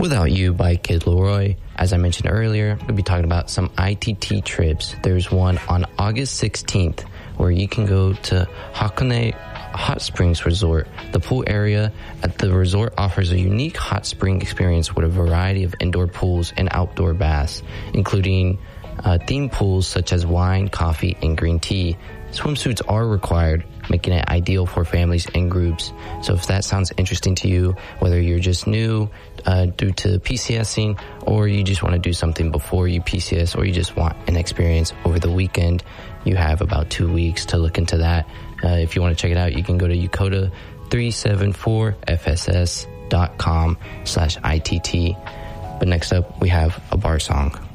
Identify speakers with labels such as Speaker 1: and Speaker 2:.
Speaker 1: Without You by Kid Laroi. As I mentioned earlier, we'll be talking about some ITT trips. There's one on August 16th where you can go to Hakone Hot Springs Resort. The pool area at the resort offers a unique hot spring experience with a variety of indoor pools and outdoor baths, including themed pools such as wine, coffee, and green tea. Swimsuits are required, making it ideal for families and groups. So if that sounds interesting to you, whether you're just new due to PCSing, or you just want to do something before you PCS, or you just want an experience over the weekend, you have about 2 weeks to look into that. If you want to check it out, you can go to Yokota374fss.com/ITT. But next up, we have a bar song.